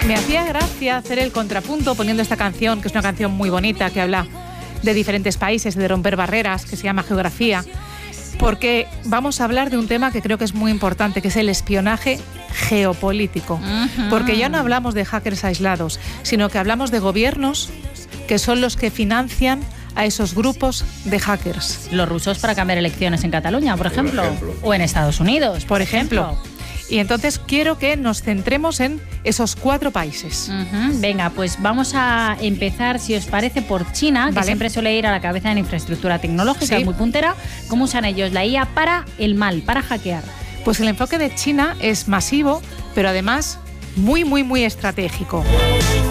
Me hacía gracia hacer el contrapunto poniendo esta canción, que es una canción muy bonita, que habla de diferentes países, de romper barreras, que se llama Geografía, porque vamos a hablar de un tema que creo que es muy importante, que es el espionaje geopolítico. Porque ya no hablamos de hackers aislados, sino que hablamos de gobiernos que son los que financian a esos grupos de hackers. Los rusos para cambiar elecciones en Cataluña, por ejemplo. O en Estados Unidos, por ejemplo. Y entonces quiero que nos centremos en esos 4 países. Venga, pues vamos a empezar, si os parece, por China, que siempre suele ir a la cabeza en infraestructura tecnológica, es muy puntera. ¿Cómo usan ellos la IA para el mal, para hackear? Pues el enfoque de China es masivo, pero además muy, muy, muy estratégico.